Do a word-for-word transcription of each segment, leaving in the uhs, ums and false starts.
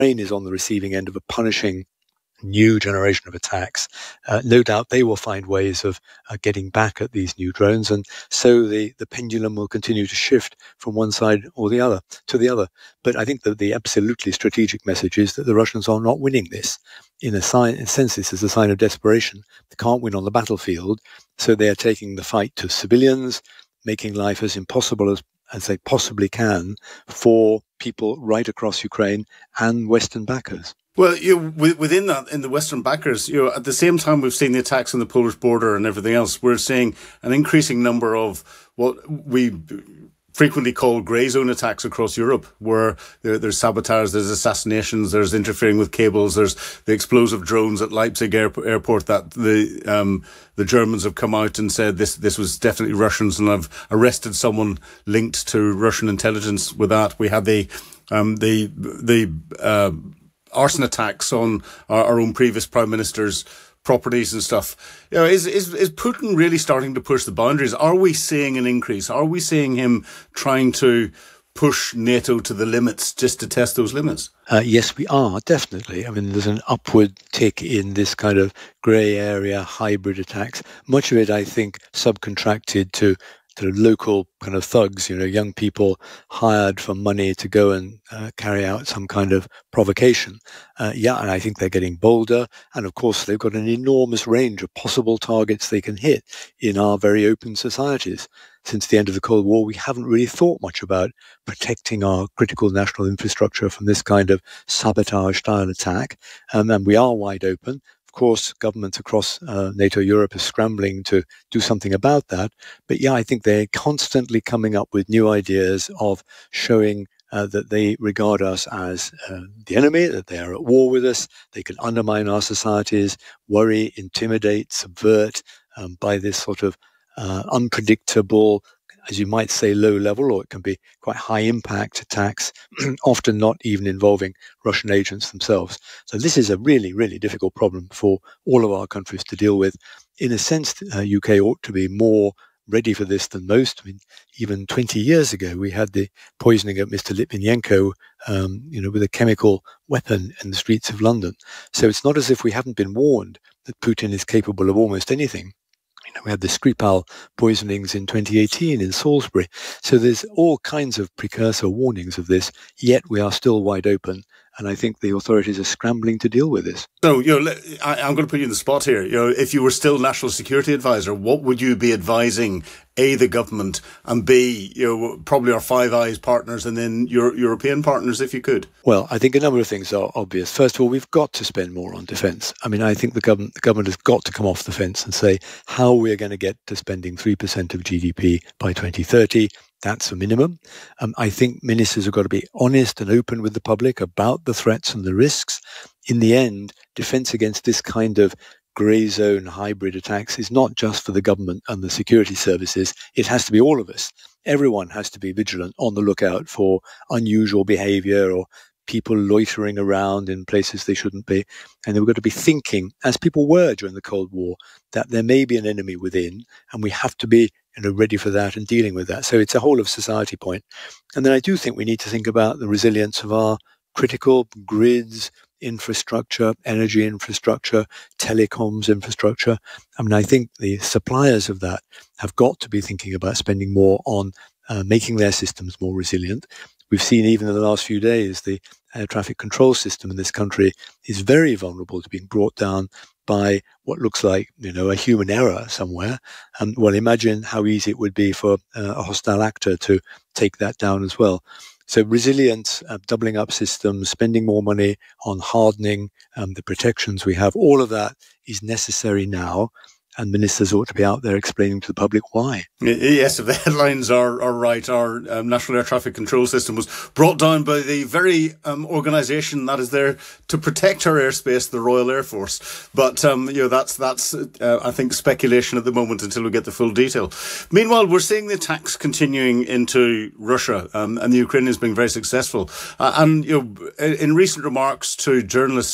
Ukraine is on the receiving end of a punishing new generation of attacks. Uh, no doubt they will find ways of uh, getting back at these new drones, and so the, the pendulum will continue to shift from one side or the other to the other. But I think that the absolutely strategic message is that the Russians are not winning this. In a, sign, in a sense, this is a sign of desperation. They can't win on the battlefield, so they are taking the fight to civilians, making life as impossible as, as they possibly can for people right across Ukraine and Western backers. Well, you know, within that, in the Western backers, you know, at the same time we've seen the attacks on the Polish border and everything else, we're seeing an increasing number of what we frequently call grey zone attacks across Europe, where there, there's sabotage, there's assassinations, there's interfering with cables, there's the explosive drones at Leipzig air, airport that the um, the Germans have come out and said this this was definitely Russians, and have arrested someone linked to Russian intelligence with that. We had the um, the the uh, arson attacks on our, our own previous prime minister's properties and stuff. You know, is, is is Putin really starting to push the boundaries? Are we seeing an increase? Are we seeing him trying to push NATO to the limits just to test those limits? Uh, yes, we are, definitely. I mean, there's an upward tick in this kind of grey area hybrid attacks. Much of it, I think, subcontracted to to local kind of thugs, you know, young people hired for money to go and uh, carry out some kind of provocation. Uh, yeah, and I think they're getting bolder. And of course, they've got an enormous range of possible targets they can hit in our very open societies. Since the end of the Cold War, we haven't really thought much about protecting our critical national infrastructure from this kind of sabotage-style attack. Um, and we are wide open. Of course, governments across uh, NATO Europe are scrambling to do something about that. But yeah, I think they're constantly coming up with new ideas of showing uh, that they regard us as uh, the enemy, that they are at war with us. They can undermine our societies, worry, intimidate, subvert um, by this sort of uh, unpredictable, as you might say, low level, or it can be quite high impact attacks, often not even involving Russian agents themselves. So this is a really, really difficult problem for all of our countries to deal with. In a sense, uh, U K ought to be more ready for this than most. I mean, even twenty years ago, we had the poisoning of Mister Litvinenko, um, you know, with a chemical weapon in the streets of London. So it's not as if we haven't been warned that Putin is capable of almost anything. You know, we had the Skripal poisonings in twenty eighteen in Salisbury. So there's all kinds of precursor warnings of this, yet we are still wide open. And I think the authorities are scrambling to deal with this. So, you know, I, I'm going to put you in the spot here. You know, if you were still National Security Advisor, what would you be advising, A, the government, and B, you know, probably our Five Eyes partners and then your European partners, if you could? Well, I think a number of things are obvious. First of all, we've got to spend more on defence. I mean, I think the government, the government has got to come off the fence and say how we're going to get to spending three percent of G D P by twenty thirty. That's a minimum. Um, I think ministers have got to be honest and open with the public about the threats and the risks. In the end, defence against this kind of grey zone hybrid attacks is not just for the government and the security services. It has to be all of us. Everyone has to be vigilant on the lookout for unusual behaviour or people loitering around in places they shouldn't be. And we've got to be thinking, as people were during the Cold War, that there may be an enemy within, and we have to be you know, ready for that and dealing with that. So it's a whole of society point. And then I do think we need to think about the resilience of our critical grids, infrastructure, energy infrastructure, telecoms infrastructure. I mean, I think the suppliers of that have got to be thinking about spending more on uh, making their systems more resilient. We've seen even in the last few days, the air traffic control system in this country is very vulnerable to being brought down by what looks like, you know, a human error somewhere. Um, well, imagine how easy it would be for uh, a hostile actor to take that down as well. So resilience, uh, doubling up systems, spending more money on hardening um, the protections we have, all of that is necessary now. And ministers ought to be out there explaining to the public why. Yes, if the headlines are, are right, our um, National Air Traffic Control System was brought down by the very um, organisation that is there to protect our airspace, the Royal Air Force. But, um, you know, that's, that's uh, I think, speculation at the moment until we get the full detail. Meanwhile, we're seeing the attacks continuing into Russia, um, and the Ukrainians being very successful. Uh, and, you know, in recent remarks to journalists,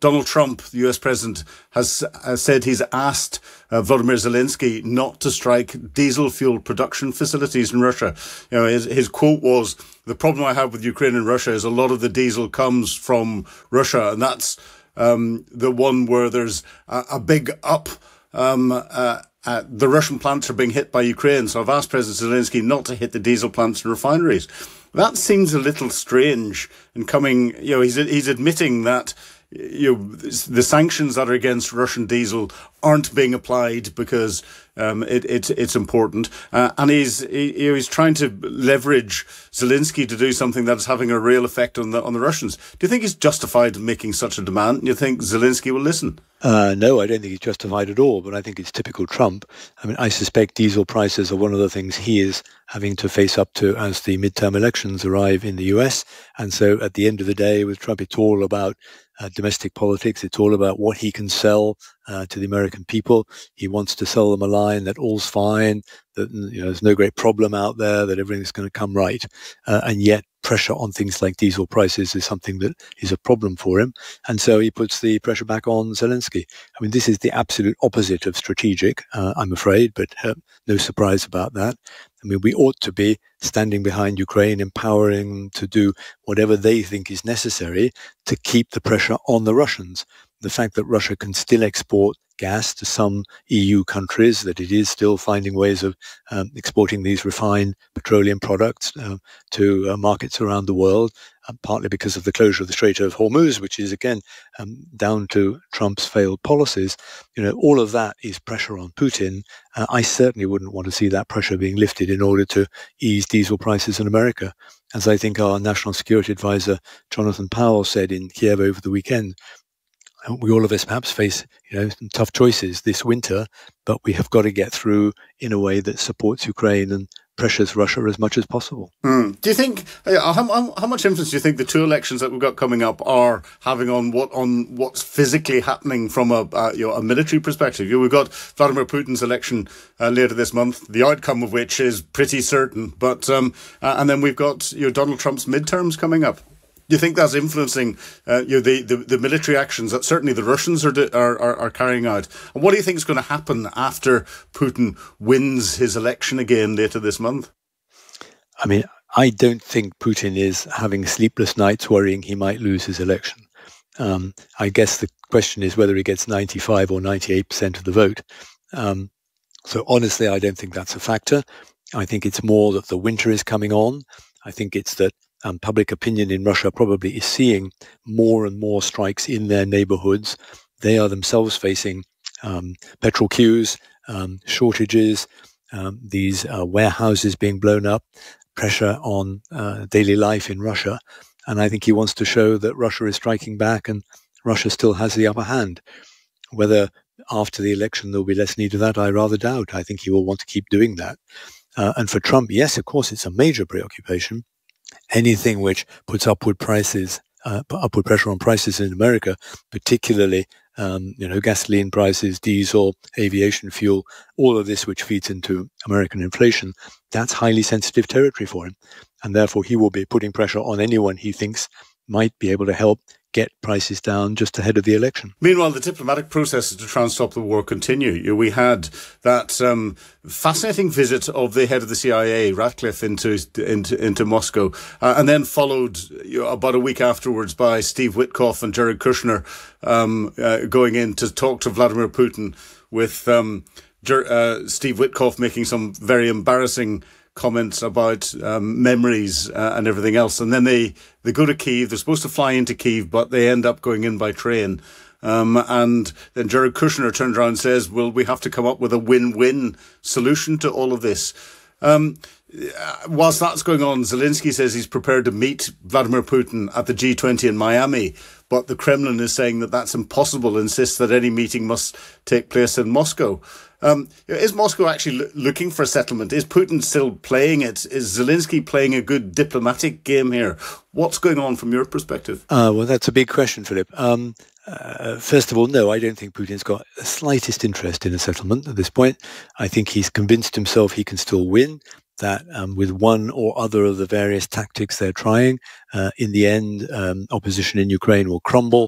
Donald Trump, the U S president, has uh, said he's asked uh, Volodymyr Zelensky not to strike diesel fuel production facilities in Russia. You know, his, his quote was, "The problem I have with Ukraine and Russia is a lot of the diesel comes from Russia, and that's um, the one where there's a, a big up." Um, uh, uh, the Russian plants are being hit by Ukraine, so I've asked President Zelensky not to hit the diesel plants and refineries. That seems a little strange. And coming, you know, he's he's admitting that, you know, the sanctions that are against Russian diesel aren't being applied because um, it, it it's important, uh, and he's he, he's trying to leverage Zelensky to do something that's having a real effect on the on the Russians. Do you think he's justified in making such a demand? Do you think Zelensky will listen? Uh, no, I don't think he's justified at all, but I think it's typical Trump. I mean, I suspect diesel prices are one of the things he is having to face up to as the midterm elections arrive in the U S. And so at the end of the day, with Trump, it's all about uh, domestic politics. It's all about what he can sell uh, to the American people. He wants to sell them a line that all's fine, that, you know, there's no great problem out there, that everything's going to come right. Uh, and yet pressure on things like diesel prices is something that is a problem for him. And so he puts the pressure back on Zelensky. I mean, this is the absolute opposite of strategic, uh, I'm afraid, but uh, no surprise about that. I mean, we ought to be standing behind Ukraine, empowering them to do whatever they think is necessary to keep the pressure on the Russians. The fact that Russia can still export gas to some E U countries, that it is still finding ways of um, exporting these refined petroleum products uh, to uh, markets around the world, uh, partly because of the closure of the Strait of Hormuz, which is, again, um, down to Trump's failed policies. You know, all of that is pressure on Putin. Uh, I certainly wouldn't want to see that pressure being lifted in order to ease diesel prices in America. As I think our National Security Advisor, Jonathan Powell, said in Kiev over the weekend, we all of us perhaps face, you know, some tough choices this winter, but we have got to get through in a way that supports Ukraine and pressures Russia as much as possible. Mm. Do you think uh, how, how much influence do you think the two elections that we've got coming up are having on what on what's physically happening from a uh, you know, a military perspective? You know, we've got Vladimir Putin's election uh, later this month, the outcome of which is pretty certain, but um, uh, and then we've got, you know, Donald Trump's midterms coming up. Do you think that's influencing uh, you know, the, the, the military actions that certainly the Russians are, are, are, are carrying out? And what do you think is going to happen after Putin wins his election again later this month? I mean, I don't think Putin is having sleepless nights worrying he might lose his election. Um, I guess the question is whether he gets ninety-five or ninety-eight percent of the vote. Um, so honestly, I don't think that's a factor. I think it's more that the winter is coming on. I think it's that Um, public opinion in Russia probably is seeing more and more strikes in their neighborhoods. They are themselves facing um, petrol queues, um, shortages, um, these uh, warehouses being blown up, pressure on uh, daily life in Russia. And I think he wants to show that Russia is striking back and Russia still has the upper hand. Whether after the election there will be less need of that, I rather doubt. I think he will want to keep doing that. Uh, and for Trump, yes, of course, it's a major preoccupation. Anything which puts upward prices, uh, upward pressure on prices in America, particularly, um, you know, gasoline prices, diesel, aviation fuel, all of this which feeds into American inflation, that's highly sensitive territory for him. And therefore, he will be putting pressure on anyone he thinks might be able to help get prices down just ahead of the election. Meanwhile, the diplomatic processes to try and stop the war continue. You know, we had that um, fascinating visit of the head of the C I A, Ratcliffe, into into, into Moscow, uh, and then followed, you know, about a week afterwards by Steve Witkoff and Jared Kushner um, uh, going in to talk to Vladimir Putin, with um, Jer- uh, Steve Witkoff making some very embarrassing comments about um, memories uh, and everything else. And then they, they go to Kyiv. They're supposed to fly into Kyiv, but they end up going in by train. Um, and then Jared Kushner turns around and says, well, we have to come up with a win-win solution to all of this. Um, whilst that's going on, Zelensky says he's prepared to meet Vladimir Putin at the G twenty in Miami, but the Kremlin is saying that that's impossible, insists that any meeting must take place in Moscow. Um, is Moscow actually lo- looking for a settlement? Is Putin still playing it? Is Zelensky playing a good diplomatic game here? What's going on from your perspective? Uh, well, that's a big question, Philip. Um, uh, first of all, no, I don't think Putin's got the slightest interest in a settlement at this point. I think he's convinced himself he can still win, that um, with one or other of the various tactics they're trying, uh, in the end, um, opposition in Ukraine will crumble.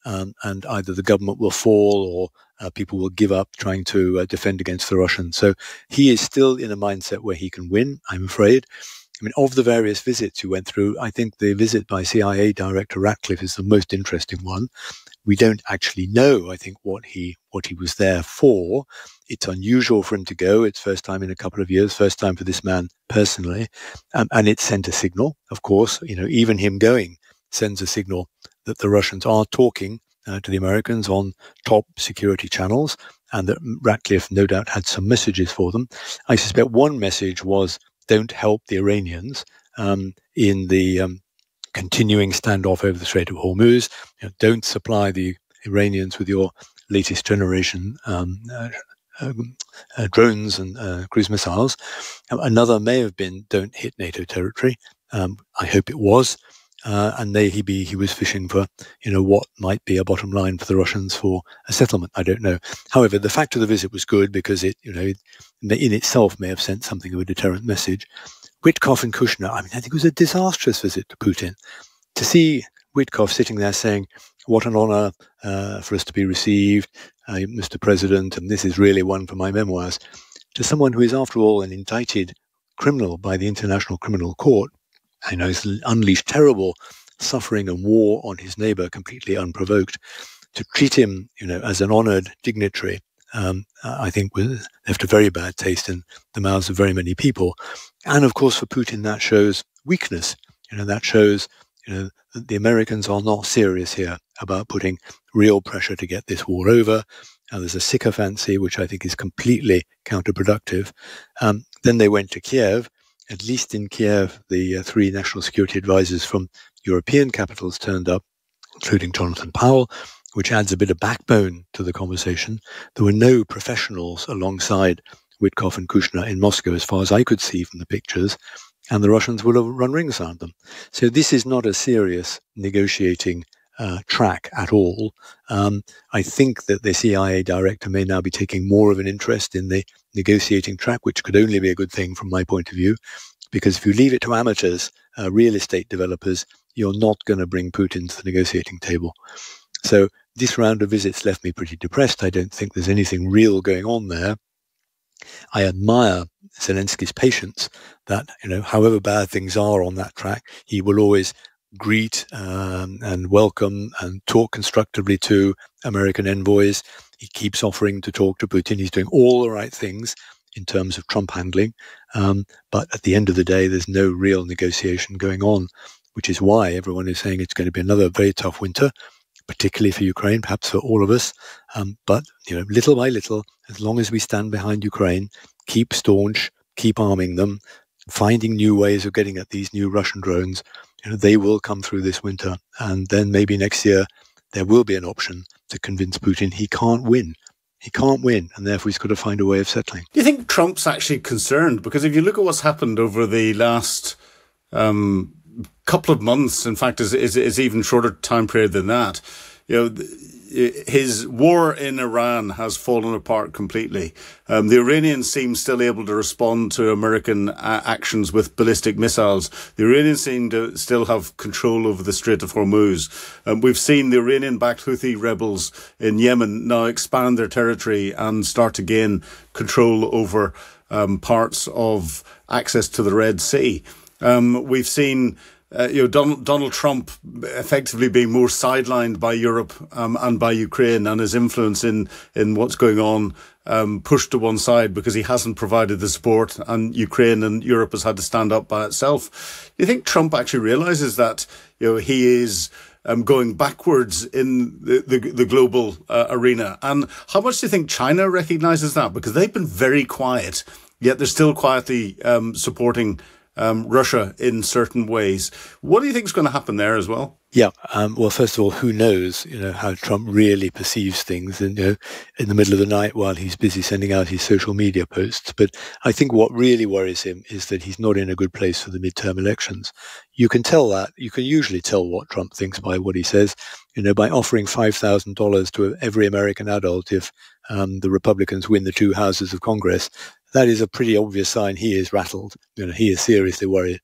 um, and either the government will fall or uh, people will give up trying to uh, defend against the Russians. So he is still in a mindset where he can win, I'm afraid. I mean, of the various visits you went through, I think the visit by C I A Director Ratcliffe is the most interesting one. We don't actually know, I think, what he what he was there for. It's unusual for him to go. It's first time in a couple of years, first time for this man personally. Um, and it sent a signal, of course. You know, even him going sends a signal that the Russians are talking uh, to the Americans on top security channels, and that Ratcliffe no doubt had some messages for them. I suspect one message was, don't help the Iranians um, in the um, continuing standoff over the Strait of Hormuz. You know, don't supply the Iranians with your latest generation um, uh, uh, uh, drones and uh, cruise missiles. Another may have been, don't hit NATO territory. Um, I hope it was. Uh, and they, he, be, he was fishing for, you know, what might be a bottom line for the Russians for a settlement. I don't know. However, the fact of the visit was good because it, you know, it, in itself may have sent something of a deterrent message. Witkoff and Kushner, I mean, I think it was a disastrous visit to Putin. To see Witkoff sitting there saying, what an honor uh, for us to be received, uh, Mister President, and this is really one for my memoirs, to someone who is, after all, an indicted criminal by the International Criminal Court, I know he's unleashed terrible suffering and war on his neighbor completely unprovoked. To treat him, you know, as an honored dignitary, um, I think left a very bad taste in the mouths of very many people. And of course, for Putin, that shows weakness. You know, that shows, you know, that the Americans are not serious here about putting real pressure to get this war over. And there's a sycophancy, which I think is completely counterproductive. Um, then they went to Kiev. At least in Kiev, the uh, three national security advisors from European capitals turned up, including Jonathan Powell, which adds a bit of backbone to the conversation. There were no professionals alongside Witkoff and Kushner in Moscow, as far as I could see from the pictures, and the Russians would have run rings around them. So this is not a serious negotiating uh, track at all. Um, I think that the C I A director may now be taking more of an interest in the negotiating track, which could only be a good thing from my point of view, because if you leave it to amateurs, uh, real estate developers, you're not going to bring Putin to the negotiating table. So this round of visits left me pretty depressed. I don't think there's anything real going on there. I admire Zelensky's patience that, you know, however bad things are on that track, he will always greet um, and welcome and talk constructively to American envoys. He keeps offering to talk to Putin. He's doing all the right things in terms of Trump handling. Um, but at the end of the day, there's no real negotiation going on, which is why everyone is saying it's going to be another very tough winter, particularly for Ukraine, perhaps for all of us. Um, but, you know, little by little, as long as we stand behind Ukraine, keep staunch, keep arming them, finding new ways of getting at these new Russian drones, you know, they will come through this winter. And then maybe next year, there will be an option to convince Putin he can't win. He can't win, and therefore he's got to find a way of settling. Do you think Trump's actually concerned? Because if you look at what's happened over the last um, couple of months, in fact, is is is even shorter time period than that, you know, his war in Iran has fallen apart completely. Um, the Iranians seem still able to respond to American uh, actions with ballistic missiles. The Iranians seem to still have control over the Strait of Hormuz. Um, we've seen the Iranian-backed Houthi rebels in Yemen now expand their territory and start to gain control over um, parts of access to the Red Sea. Um, we've seen Uh, you know, Donald, Donald Trump effectively being more sidelined by Europe um, and by Ukraine, and his influence in, in what's going on um, pushed to one side because he hasn't provided the support, and Ukraine and Europe has had to stand up by itself. Do you think Trump actually realizes that, you know, he is um, going backwards in the, the, the global uh, arena? And how much do you think China recognizes that? Because they've been very quiet, yet they're still quietly um, supporting Um, Russia in certain ways. What do you think is going to happen there as well? Yeah, um, well, first of all, who knows, you know, how Trump really perceives things, and, you know, in the middle of the night while he's busy sending out his social media posts. But I think what really worries him is that he's not in a good place for the midterm elections. You can tell that. You can usually tell what Trump thinks by what he says, you know, by offering five thousand dollars to every American adult if um, the Republicans win the two houses of Congress. That is a pretty obvious sign he is rattled. You know, he is seriously worried.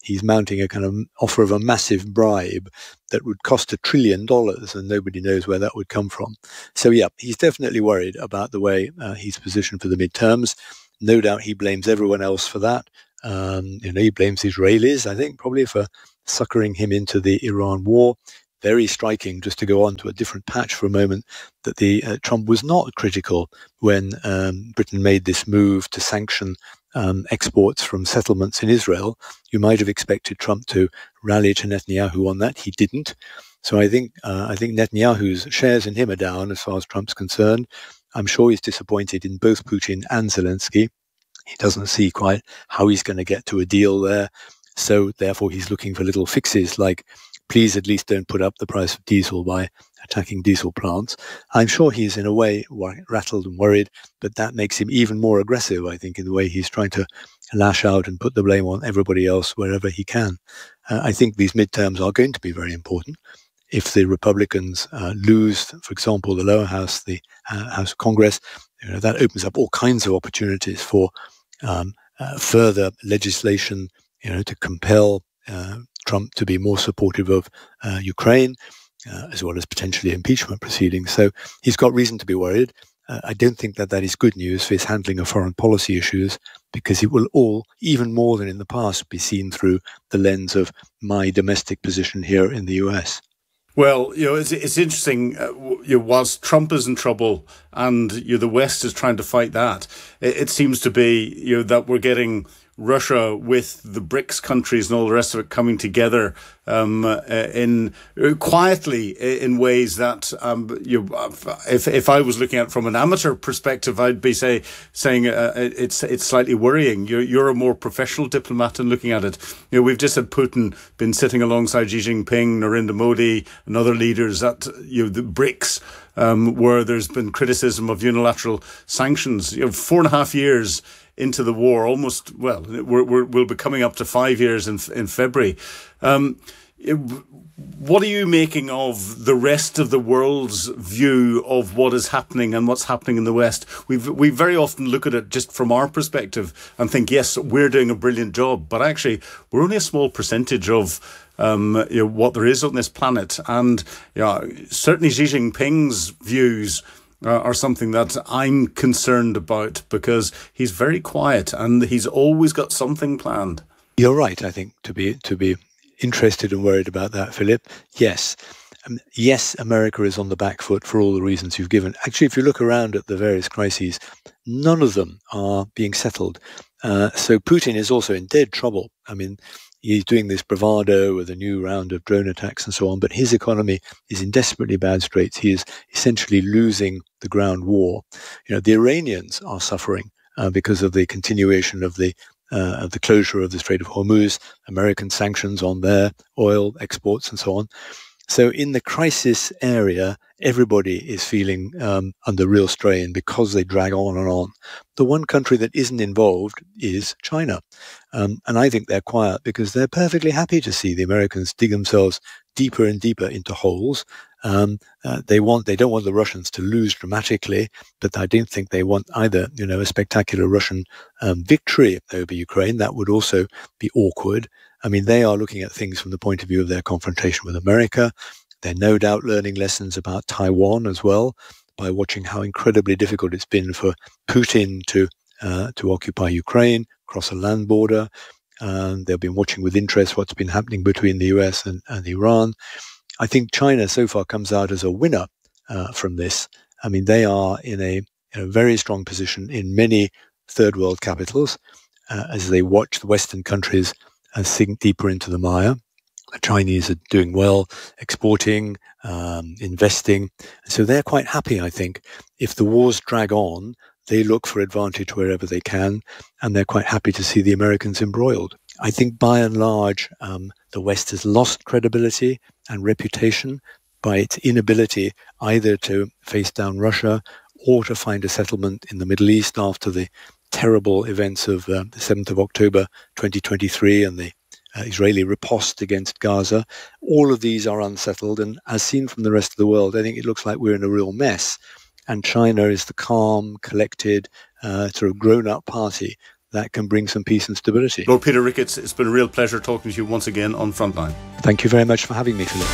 he's mounting a kind of offer of a massive bribe that would cost a trillion dollars, and nobody knows where that would come from. So, yeah, he's definitely worried about the way uh, he's positioned for the midterms. No doubt he blames everyone else for that. Um, you know, he blames Israelis, I think, probably for suckering him into the Iran war. Very striking, just to go on to a different patch for a moment, that the uh, Trump was not critical when um, Britain made this move to sanction um, exports from settlements in Israel. You might have expected Trump to rally to Netanyahu on that. He didn't. So I think uh, I think Netanyahu's shares in him are down as far as Trump's concerned. I'm sure he's disappointed in both Putin and Zelensky. He doesn't see quite how he's going to get to a deal there. So therefore, he's looking for little fixes like, please at least don't put up the price of diesel by attacking diesel plants. I'm sure he's in a way rattled and worried, but that makes him even more aggressive, I think, in the way he's trying to lash out and put the blame on everybody else wherever he can. Uh, I think these midterms are going to be very important. If the Republicans uh, lose, for example, the lower house, the uh, House of Congress, you know, that opens up all kinds of opportunities for um, uh, further legislation, you know, to compel uh, Trump to be more supportive of uh, Ukraine, uh, as well as potentially impeachment proceedings. So he's got reason to be worried. Uh, I don't think that that is good news for his handling of foreign policy issues, because it will all, even more than in the past, be seen through the lens of my domestic position here in the U S. Well, you know, it's it's interesting. Uh, you know, whilst Trump is in trouble and you know, the West is trying to fight that, it, it seems to be you know that we're getting Russia with the BRICS countries and all the rest of it coming together um, uh, in uh, quietly in ways that um, you. If if I was looking at it from an amateur perspective, I'd be say saying uh, it's it's slightly worrying. You're you're a more professional diplomat and looking at it. You know, we've just had Putin been sitting alongside Xi Jinping, Narendra Modi, and other leaders at you know the BRICS. Um, where there's been criticism of unilateral sanctions. You know, four and a half years into the war, almost, well, we're, we're, we'll be coming up to five years in in February. Um, it, what are you making of the rest of the world's view of what is happening and what's happening in the West? We've, we very often look at it just from our perspective and think, yes, we're doing a brilliant job, but actually we're only a small percentage of Um, you know, what there is on this planet. And you know, certainly Xi Jinping's views uh, are something that I'm concerned about, because he's very quiet and he's always got something planned. You're right, I think, to be to be interested and worried about that, Philip. Yes. Um, yes, America is on the back foot for all the reasons you've given. Actually, if you look around at the various crises, none of them are being settled. Uh, so Putin is also in dead trouble. I mean, he's doing this bravado with a new round of drone attacks and so on, but his economy is in desperately bad straits. He is essentially losing the ground war. You know, the Iranians are suffering uh, because of the continuation of the uh, of the closure of the Strait of Hormuz, American sanctions on their oil exports and so on. So in the crisis area, everybody is feeling um, under real strain because they drag on and on. The one country that isn't involved is China. Um, and I think they're quiet because they're perfectly happy to see the Americans dig themselves deeper and deeper into holes. Um, uh, they want, they don't want the Russians to lose dramatically, but I don't think they want either, you know, a spectacular Russian um, victory over Ukraine. That would also be awkward. I mean, they are looking at things from the point of view of their confrontation with America. They're no doubt learning lessons about Taiwan as well by watching how incredibly difficult it's been for Putin to uh, to occupy Ukraine, cross a land border. Um, they've been watching with interest what's been happening between the U S and, and Iran. I think China so far comes out as a winner uh, from this. I mean, they are in a, in a very strong position in many third world capitals uh, as they watch the Western countries uh, sink deeper into the mire. The Chinese are doing well, exporting, um, investing. So they're quite happy, I think. If the wars drag on, they look for advantage wherever they can, and they're quite happy to see the Americans embroiled. I think by and large, um, the West has lost credibility and reputation by its inability either to face down Russia or to find a settlement in the Middle East after the terrible events of uh, the seventh of October twenty twenty-three and the uh, Israeli riposte against Gaza. All of these are unsettled, and as seen from the rest of the world, I think it looks like we're in a real mess. And China is the calm, collected, uh, sort of grown-up party that can bring some peace and stability. Lord Peter Ricketts, it's been a real pleasure talking to you once again on Frontline. Thank you very much for having me, Philip.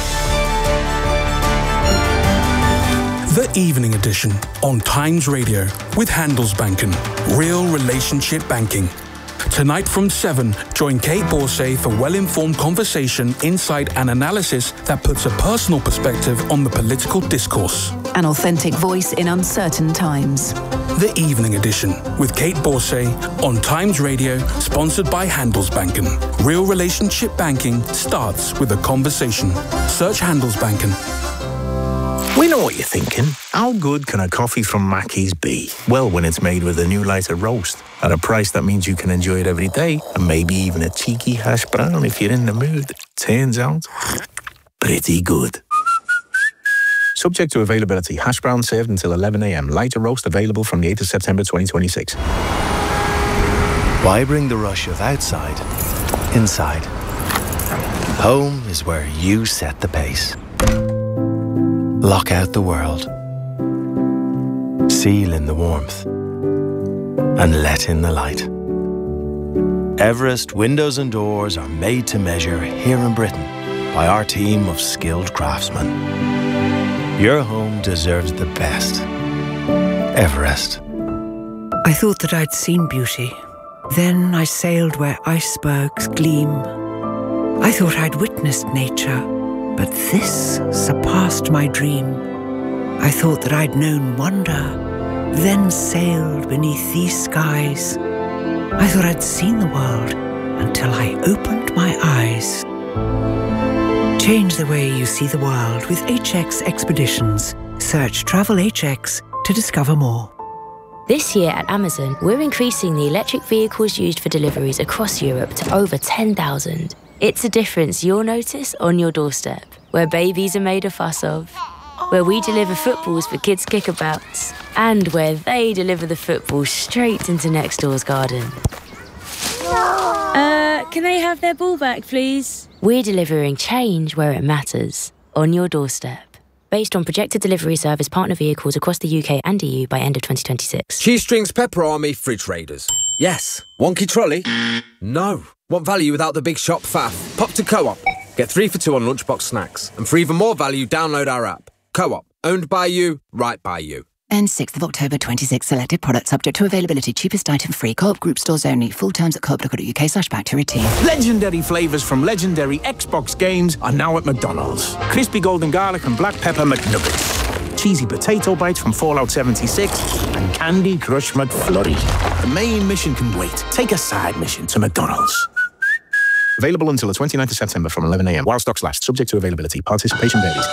The Evening Edition on Times Radio with Handelsbanken. Real relationship banking. Tonight from seven, join Kate Borsay for well-informed conversation, insight and analysis that puts a personal perspective on the political discourse. An authentic voice in uncertain times. The Evening Edition with Kate Borsay on Times Radio, sponsored by Handelsbanken. Real relationship banking starts with a conversation. Search Handelsbanken. We know what you're thinking. How good can a coffee from Mackey's be? Well, when it's made with a new lighter roast at a price that means you can enjoy it every day, and maybe even a cheeky hash brown if you're in the mood. Turns out, pretty good. Subject to availability. Hash brown served until eleven a.m. Lighter roast available from the eighth of September twenty twenty-six. Why bring the rush of outside inside? Home is where you set the pace. Lock out the world. Seal in the warmth. And let in the light. Everest windows and doors are made to measure here in Britain by our team of skilled craftsmen. Your home deserves the best. Everest. I thought that I'd seen beauty. Then I sailed where icebergs gleam. I thought I'd witnessed nature, but this surpassed my dream. I thought that I'd known wonder, then sailed beneath these skies. I thought I'd seen the world until I opened my eyes. Change the way you see the world with H X Expeditions. Search Travel H X to discover more. This year at Amazon, we're increasing the electric vehicles used for deliveries across Europe to over ten thousand. It's a difference you'll notice on your doorstep, where babies are made a fuss of, where we deliver footballs for kids' kickabouts, and where they deliver the football straight into next door's garden. Uh, can they have their ball back, please? We're delivering change where it matters, on your doorstep. Based on projected delivery service partner vehicles across the U K and E U by end of twenty twenty-six. Cheese Strings Pepper Army Fridge Raiders. Yes. Wonky trolley? No. Want value without the big shop faff? Pop to Co-op. Get three for two on lunchbox snacks. And for even more value, download our app. Co-op. Owned by you, right by you. And sixth of October twenty-six. Selected products subject to availability. Cheapest item free. Co-op group stores only. Full terms at co op dot co dot uk slash back to routine. Legendary flavours from legendary Xbox games are now at McDonald's. Crispy golden garlic and black pepper McNuggets. Cheesy potato bites from Fallout seventy-six. And Candy Crush McFlurry. The main mission can wait. Take a side mission to McDonald's. Available until the twenty-ninth of September from eleven a.m. while stocks last. Subject to availability. Participation varies.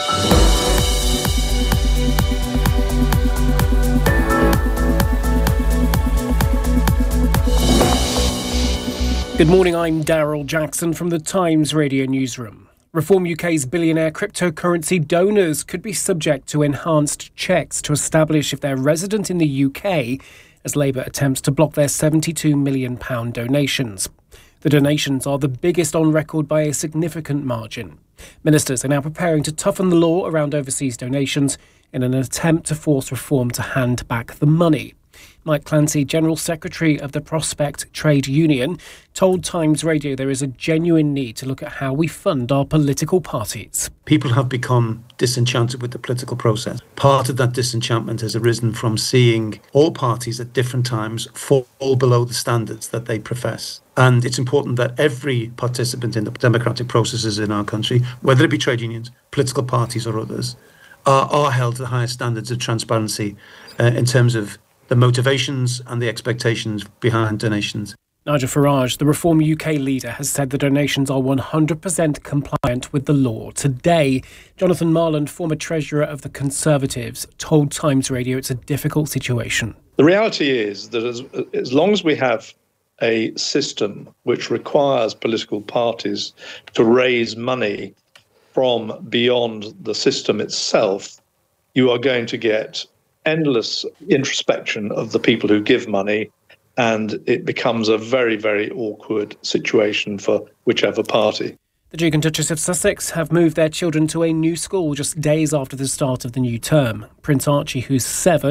Good morning, I'm Daryl Jackson from the Times Radio Newsroom. Reform U K's billionaire cryptocurrency donors could be subject to enhanced checks to establish if they're resident in the U K as Labour attempts to block their seventy-two million pounds donations. The donations are the biggest on record by a significant margin. Ministers are now preparing to toughen the law around overseas donations in an attempt to force reform to hand back the money. Mike Clancy, General Secretary of the Prospect Trade Union, told Times Radio there is a genuine need to look at how we fund our political parties. People have become disenchanted with the political process. Part of that disenchantment has arisen from seeing all parties at different times fall below the standards that they profess. And it's important that every participant in the democratic processes in our country, whether it be trade unions, political parties or others, are, are held to the highest standards of transparency uh, in terms of the motivations and the expectations behind donations. Nigel Farage, the Reform U K leader, has said the donations are one hundred percent compliant with the law. Today, Jonathan Marland, former treasurer of the Conservatives, told Times Radio it's a difficult situation. The reality is that as, as long as we have a system which requires political parties to raise money from beyond the system itself, you are going to get endless introspection of the people who give money, and it becomes a very, very awkward situation for whichever party. The Duke and Duchess of Sussex have moved their children to a new school just days after the start of the new term. Prince Archie, who's seven,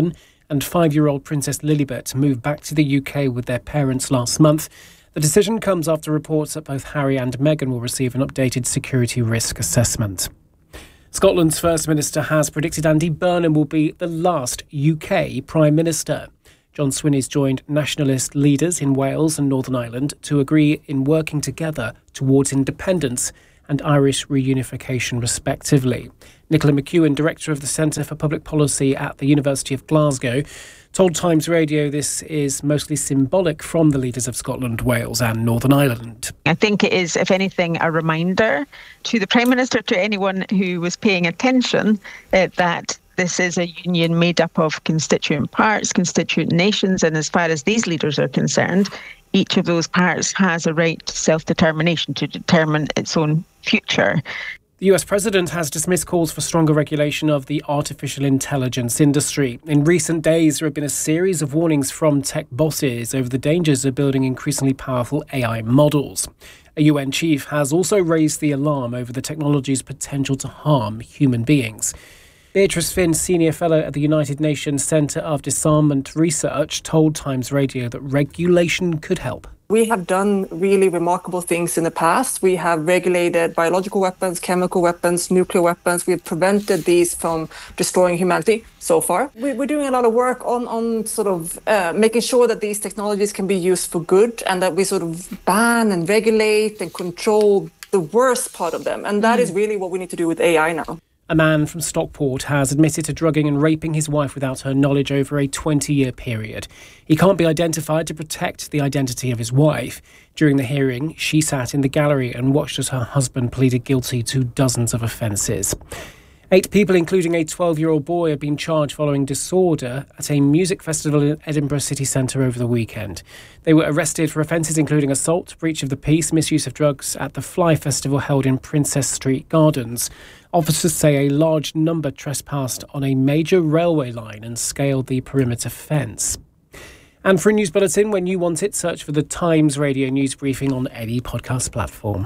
and five-year-old Princess Lilibet moved back to the U K with their parents last month. The decision comes after reports that both Harry and Meghan will receive an updated security risk assessment. Scotland's First Minister has predicted Andy Burnham will be the last U K Prime Minister. John Swinney's joined nationalist leaders in Wales and Northern Ireland to agree in working together towards independence and Irish reunification, respectively. Nicola McEwen, Director of the Centre for Public Policy at the University of Glasgow, told Times Radio this is mostly symbolic from the leaders of Scotland, Wales and Northern Ireland. I think it is, if anything, a reminder to the Prime Minister, to anyone who was paying attention, uh, that this is a union made up of constituent parts, constituent nations, and as far as these leaders are concerned, each of those parts has a right to self-determination, to determine its own future. The U S President has dismissed calls for stronger regulation of the artificial intelligence industry. In recent days, there have been a series of warnings from tech bosses over the dangers of building increasingly powerful A I models. A U N chief has also raised the alarm over the technology's potential to harm human beings. Beatrice Finn, Senior Fellow at the United Nations Centre of Disarmament Research, told Times Radio that regulation could help. We have done really remarkable things in the past. We have regulated biological weapons, chemical weapons, nuclear weapons. We've prevented these from destroying humanity so far. We're doing a lot of work on, on sort of uh, making sure that these technologies can be used for good, and that we sort of ban and regulate and control the worst part of them. And that mm. is really what we need to do with A I now. A man from Stockport has admitted to drugging and raping his wife without her knowledge over a twenty-year period. He can't be identified to protect the identity of his wife. During the hearing, she sat in the gallery and watched as her husband pleaded guilty to dozens of offences. Eight people, including a twelve-year-old boy, have been charged following disorder at a music festival in Edinburgh city centre over the weekend. They were arrested for offences including assault, breach of the peace, misuse of drugs at the Fly Festival held in Princess Street Gardens. Officers say a large number trespassed on a major railway line and scaled the perimeter fence. And for a news bulletin, when you want it, search for the Times Radio News Briefing on any podcast platform.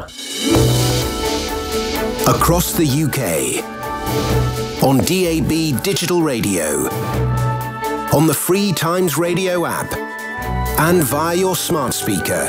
Across the U K, on D A B digital radio, on the free Times Radio app, and via your smart speaker.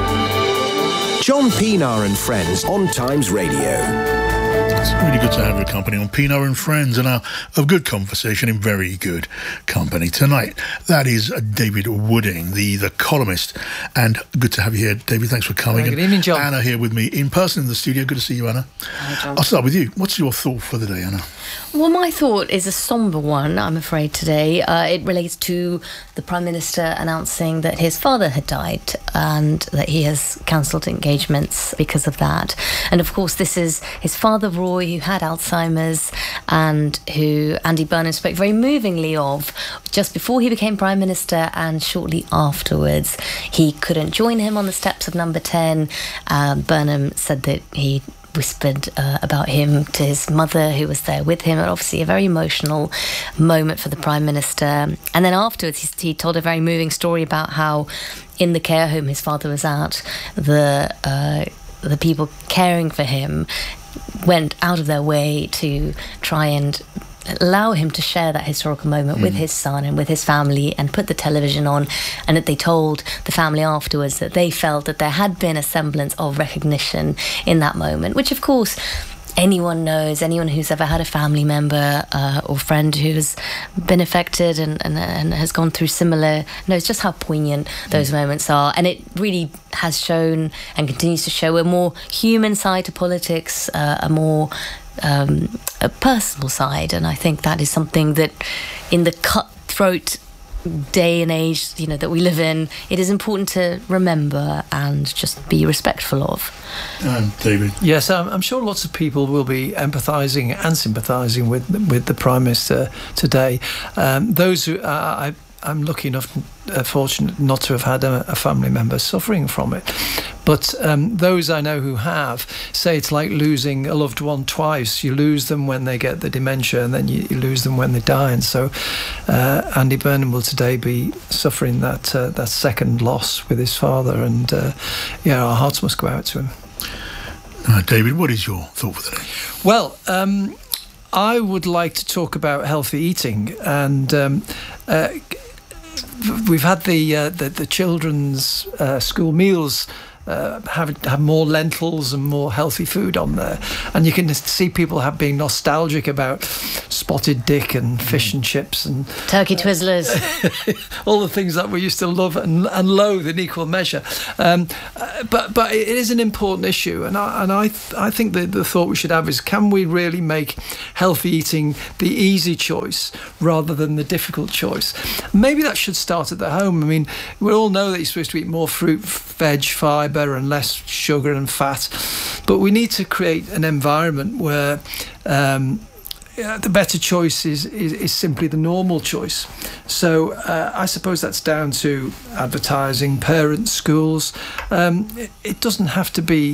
John Pienaar and Friends on Times Radio. It's really good to have your company on Pienaar and Friends, and our of good conversation in very good company tonight. That is David Wooding, the, the columnist, and good to have you here, David. Thanks for coming. Good evening, John. Anna here with me in person in the studio. Good to see you, Anna. Hi, John. I'll start with you. What's your thought for the day, Anna? Well, my thought is a sombre one, I'm afraid, today. Uh, it relates to the Prime Minister announcing that his father had died and that he has cancelled engagements because of that. And of course, this is his father, Roy, who had Alzheimer's and who Andy Burnham spoke very movingly of just before he became Prime Minister and shortly afterwards. He couldn't join him on the steps of Number ten. Uh, Burnham said that he whispered uh, about him to his mother, who was there with him. And obviously a very emotional moment for the Prime Minister. And then afterwards he, he told a very moving story about how in the care home his father was at, the uh, the people caring for him went out of their way to try and allow him to share that historical moment mm. with his son and with his family, and put the television on, and that they told the family afterwards that they felt that there had been a semblance of recognition in that moment, which of course anyone knows, anyone who's ever had a family member uh, or friend who's been affected and, and, and has gone through similar, knows just how poignant those mm. moments are. And it really has shown and continues to show a more human side to politics, uh, a more um, a personal side. And I think that is something that in the cutthroat day and age, you know, that we live in, it is important to remember and just be respectful of. Um, David? Yes, um, I'm sure lots of people will be empathising and sympathising with with the Prime Minister today. Um, those who uh, I, I'm lucky enough, uh, fortunate not to have had a, a family member suffering from it. But um, those I know who have say it's like losing a loved one twice. You lose them when they get the dementia, and then you, you lose them when they die. And so uh, Andy Burnham will today be suffering that uh, that second loss with his father. And uh, yeah, our hearts must go out to him. Uh, David, what is your thought for the day? Well, um, I would like to talk about healthy eating, and um, uh, we've had the uh, the, the children's uh, school meals. Uh, have have more lentils and more healthy food on there, and you can see people have been nostalgic about spotted dick and fish and chips and turkey twizzlers, uh, all the things that we used to love and, and loathe in equal measure. Um, uh, but but it is an important issue, and I and I th- I think the the thought we should have is, can we really make healthy eating the easy choice rather than the difficult choice? Maybe that should start at the home. I mean, we all know that you're supposed to eat more fruit, veg, fibre, and less sugar and fat, but we need to create an environment where um, uh, the better choice is, is, is simply the normal choice. So uh, I suppose that's down to advertising, parents, schools. Um, it, it doesn't have to be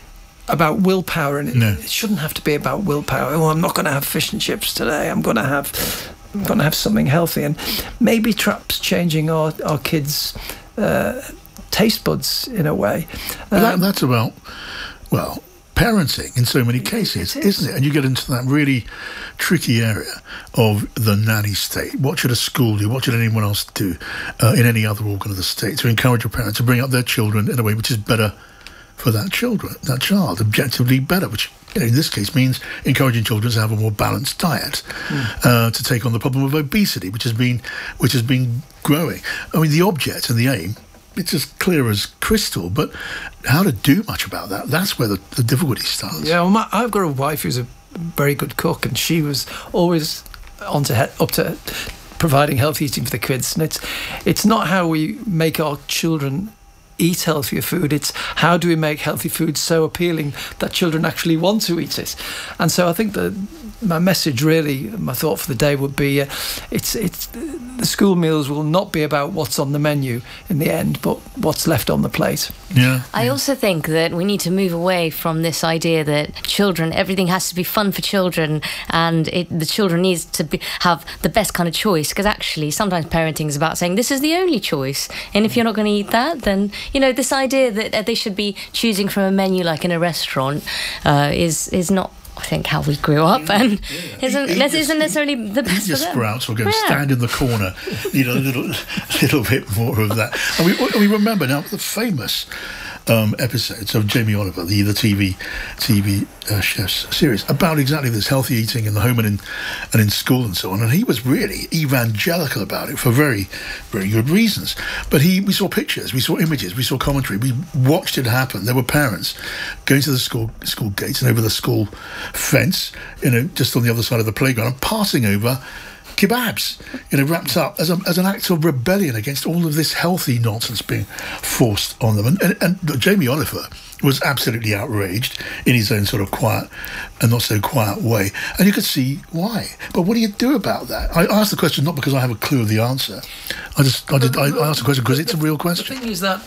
about willpower, and it, no. it shouldn't have to be about willpower. Oh, I'm not going to have fish and chips today. I'm going to have I'm going to have something healthy, and maybe perhaps changing our our kids' uh, taste buds in a way. Um, that, that's about, well, parenting in so many cases, it is. Isn't it? And you get into that really tricky area of the nanny state. What should a school do? What should anyone else do uh, in any other organ of the state to encourage a parent to bring up their children in a way which is better for that children, that child, objectively better, which, you know, in this case means encouraging children to have a more balanced diet, mm. uh, to take on the problem of obesity, which has been which has been growing. I mean, the object and the aim, it's as clear as crystal, but how to do much about that, that's where the, the difficulty starts. Yeah, well, my, I've got a wife who's a very good cook, and she was always on to he- up to providing healthy eating for the kids. And it's it's not how we make our children eat healthier food, it's how do we make healthy food so appealing that children actually want to eat it. And so I think that my message, really, my thought for the day would be uh, it's it's the school meals will not be about what's on the menu in the end, but what's left on the plate. Yeah. I yeah. also think that we need to move away from this idea that children, everything has to be fun for children, and it, the children needs to be, have the best kind of choice, because actually sometimes parenting is about saying this is the only choice, and if you're not going to eat that, then, you know, this idea that uh, they should be choosing from a menu like in a restaurant uh, is is not, I think, how we grew up, and yeah. isn't, eat, eat isn't necessarily the best your for them. Sprouts, or go and yeah. stand in the corner, you know, a little, little bit more of that. And we, we remember now the famous um, episodes of Jamie Oliver, the the T V T V uh, chef's series, about exactly this healthy eating in the home and in and in school and so on. And he was really evangelical about it for very, very good reasons. But he, we saw pictures, we saw images, we saw commentary, we watched it happen. There were parents going to the school school gates and over the school fence, you know, just on the other side of the playground, and passing over kebabs, you know, wrapped up as, a, as an act of rebellion against all of this healthy nonsense being forced on them. And, and, and Jamie Oliver was absolutely outraged in his own sort of quiet and not so quiet way. And you could see why. But what do you do about that? I asked the question not because I have a clue of the answer. I just I, did, I asked the question because it's a real question. The thing is that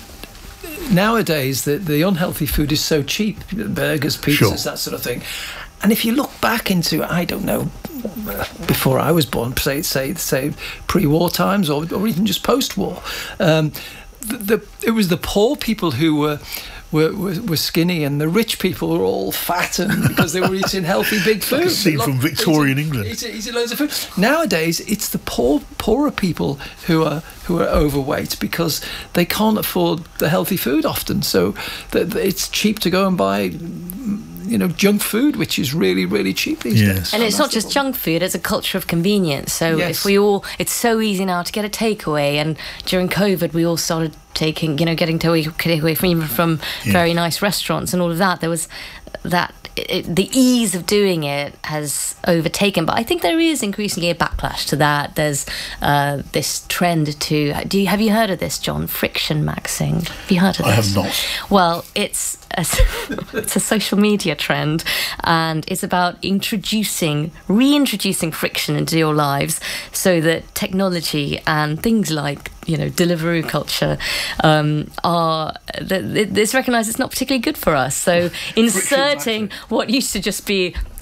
nowadays the, the unhealthy food is so cheap, burgers, pizzas, sure. that sort of thing. And if you look back into, I don't know, before I was born, say say say pre-war times, or, or even just post-war, um, the, the it was the poor people who were. Were, were, were skinny, and the rich people were all fat, and because they were eating healthy big food. Like a scene from Victorian eating, England. Eating, eating loads of food. Nowadays, it's the poor, poorer people who are who are overweight because they can't afford the healthy food often. So that it's cheap to go and buy, you know, junk food, which is really, really cheap these yes. days. And it's not just junk food, it's a culture of convenience. So yes. if we all, it's so easy now to get a takeaway, and during COVID we all started taking, you know, getting takeaway from even from yeah. very nice restaurants and all of that. There was that, it, the ease of doing it has overtaken, but I think there is increasingly a backlash to that. There's uh, this trend to, do you, have you heard of this, John? Friction maxing. Have you heard of this? I have not. Well, it's a, it's a social media trend, and it's about introducing, reintroducing friction into your lives so that technology and things like, you know, Deliveroo culture um, are, it's recognised it's not particularly good for us. So inserting what used to just be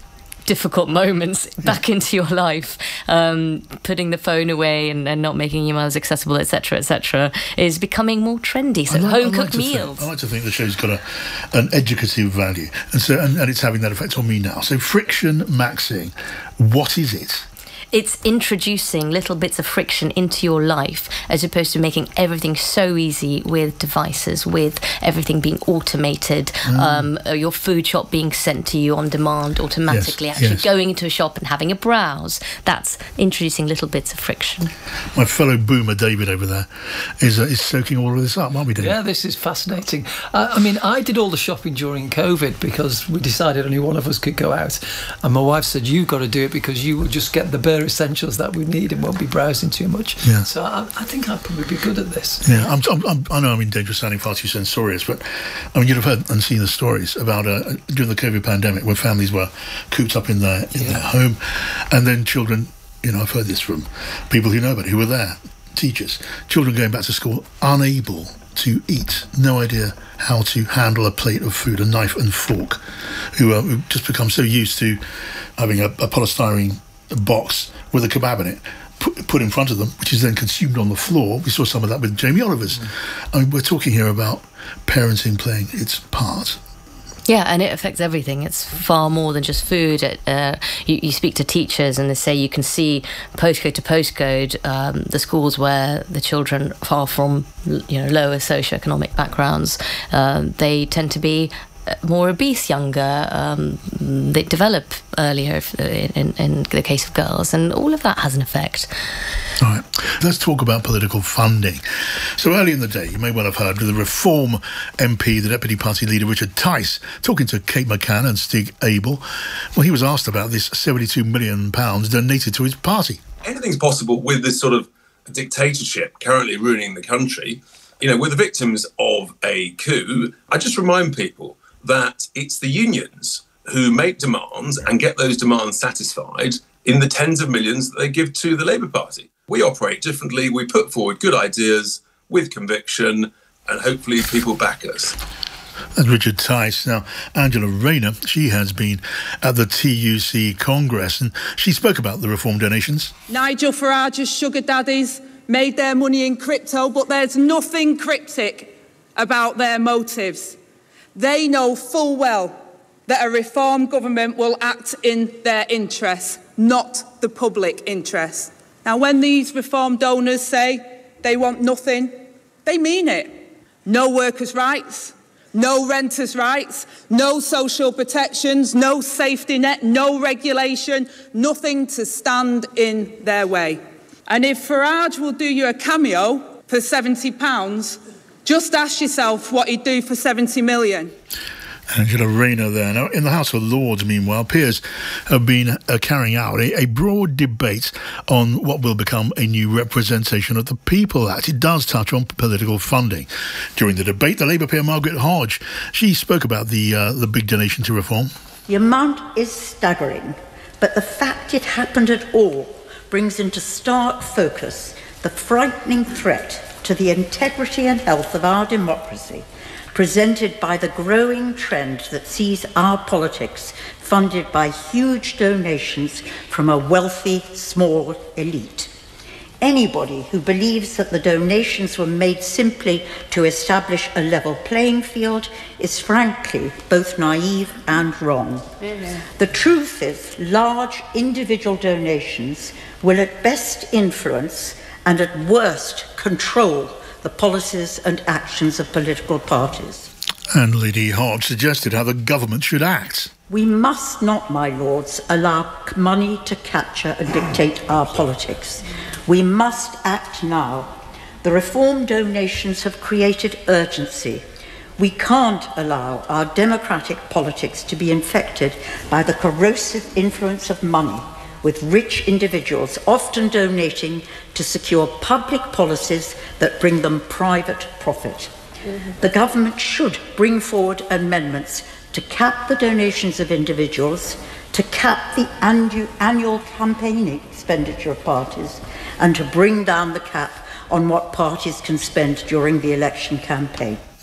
difficult moments back into your life, um, putting the phone away and, and not making emails accessible, et cetera, et cetera, is becoming more trendy. So like, home cooked like meals. Think, I like to think the show's got a, an educative value, and so and, and it's having that effect on me now. So friction maxing, what is it? It's introducing little bits of friction into your life as opposed to making everything so easy with devices, with everything being automated, mm. um, your food shop being sent to you on demand automatically, yes, actually yes. going into a shop and having a browse. That's introducing little bits of friction. My fellow boomer David over there is, uh, is soaking all of this up, aren't we, David? Yeah, this is fascinating. Uh, I mean, I did all the shopping during COVID because we decided only one of us could go out. And my wife said, you've got to do it because you will just get the bare essentials that we need and won't be browsing too much. Yeah. So I, I think I'd probably be good at this. Yeah, I'm, I'm, I'm, I know I'm in danger of sounding far too censorious, but I mean, you'd have heard and seen the stories about uh, during the COVID pandemic where families were cooped up in their in yeah. their home, and then children. You know, I've heard this from people who know about it, who were there, teachers, children going back to school unable to eat, no idea how to handle a plate of food, a knife and fork, who uh, who just become so used to having a, a polystyrene box with a kebab in it put, put in front of them, which is then consumed on the floor. We saw some of that with Jamie Oliver's. Mm. I mean, we're talking here about parenting playing its part. Yeah, and it affects everything. It's far more than just food. It, uh, you, you speak to teachers and they say you can see postcode to postcode um, the schools where the children are from, you know, lower socioeconomic backgrounds. Um, they tend to be more obese younger, um, they develop earlier in, in the case of girls, and all of that has an effect. All right, let's talk about political funding. So early in the day, you may well have heard the Reform M P, the Deputy Party Leader Richard Tice, talking to Kate McCann and Stig Abel. Well, he was asked about this seventy-two million pounds donated to his party. Anything's possible with this sort of dictatorship currently ruining the country. You know, we're the victims of a coup. I just remind people that it's the unions who make demands and get those demands satisfied in the tens of millions that they give to the Labour Party. We operate differently. We put forward good ideas with conviction, and hopefully people back us. That's Richard Tice. Now, Angela Rayner, she has been at the T U C Congress, and she spoke about the reform donations. Nigel Farage's sugar daddies made their money in crypto, but there's nothing cryptic about their motives. They know full well that a reform government will act in their interests, not the public interest. Now, when these reform donors say they want nothing, they mean it. No workers' rights, no renters' rights, no social protections, no safety net, no regulation, nothing to stand in their way. And if Farage will do you a cameo for seventy pounds, just ask yourself what he'd do for seventy million. Angela Rayner there. Now, in the House of Lords, meanwhile, peers have been uh, carrying out a, a broad debate on what will become a new Representation of the People Act. It does touch on political funding. During the debate, the Labour peer Margaret Hodge, she spoke about the uh, the big donation to reform. The amount is staggering, but the fact it happened at all brings into stark focus the frightening threat to the integrity and health of our democracy, presented by the growing trend that sees our politics funded by huge donations from a wealthy, small elite. Anybody who believes that the donations were made simply to establish a level playing field is frankly both naive and wrong. Mm-hmm. The truth is, large individual donations will at best influence and at worst control the policies and actions of political parties. And Lady Hodge suggested how the government should act. We must not, my lords, allow money to capture and dictate our politics. We must act now. The reform donations have created urgency. We can't allow our democratic politics to be infected by the corrosive influence of money, with rich individuals often donating to secure public policies that bring them private profit. Mm-hmm. The government should bring forward amendments to cap the donations of individuals, to cap the annu- annual campaigning expenditure of parties, and to bring down the cap on what parties can spend during the election campaign.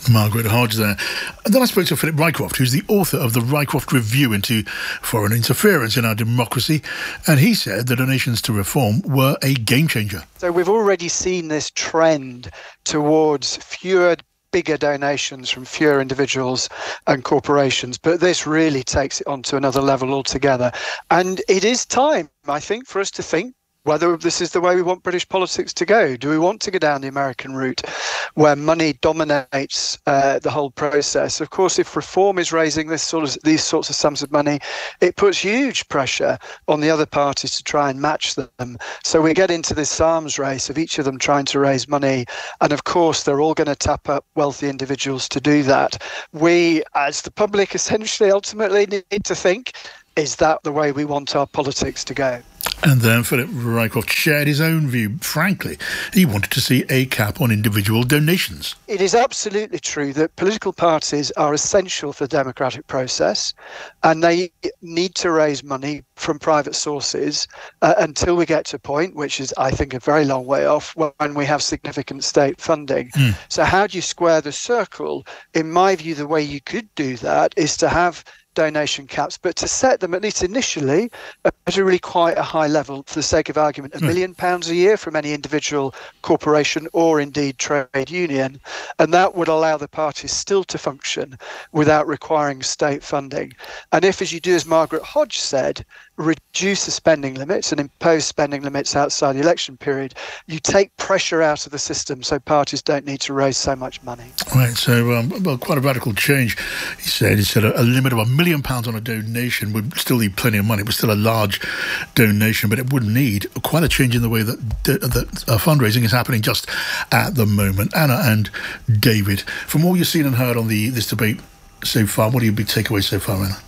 Margaret Hodge there. And then I spoke to Philip Rycroft, who's the author of the Rycroft Review into Foreign Interference in Our Democracy, and he said the donations to Reform were a game changer. So we've already seen this trend towards fewer bigger donations from fewer individuals and corporations, but this really takes it on to another level altogether. And it is time, I think, for us to think whether this is the way we want British politics to go. Do we want to go down the American route where money dominates uh, the whole process? Of course, if Reform is raising this sort of these sorts of sums of money, it puts huge pressure on the other parties to try and match them. So we get into this arms race of each of them trying to raise money. And of course, they're all going to tap up wealthy individuals to do that. We, as the public, essentially ultimately need to think, is that the way we want our politics to go? And then Philip Rycroft shared his own view. Frankly, he wanted to see a cap on individual donations. It is absolutely true that political parties are essential for the democratic process, and they need to raise money from private sources uh, until we get to a point, which is, I think, a very long way off, when we have significant state funding. Mm. So how do you square the circle? In my view, the way you could do that is to have donation caps, but to set them, at least initially, at a really quite a high level, for the sake of argument, a million pounds a year from any individual corporation or indeed trade union. And that would allow the parties still to function without requiring state funding. And if, as you do, as Margaret Hodge said, reduce the spending limits and impose spending limits outside the election period, you take pressure out of the system so parties don't need to raise so much money. Right, so, um, well, quite a radical change, he said. He said a, a limit of a million pounds on a donation would still leave plenty of money. It was still a large donation, but it would need quite a change in the way that, that uh, fundraising is happening just at the moment. Anna and David, from all you've seen and heard on the this debate so far, what are your big takeaways so far, Anna?